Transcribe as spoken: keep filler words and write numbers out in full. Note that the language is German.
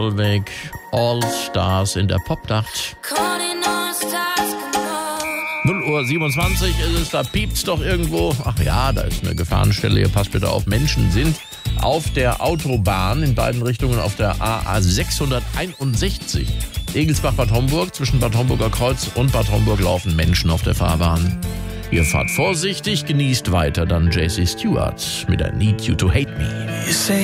Solveig, All Stars in der Popnacht. null Uhr siebenundzwanzig ist es, da piept's doch irgendwo. Ach ja, da ist eine Gefahrenstelle, hier passt bitte auf. Menschen sind auf der Autobahn in beiden Richtungen auf der A A sechshunderteinundsechzig. Egelsbach-Bad Homburg, zwischen Bad Homburger Kreuz und Bad Homburg laufen Menschen auf der Fahrbahn. Ihr fahrt vorsichtig, genießt weiter dann J C Stewart mit I Need You to Hate Me.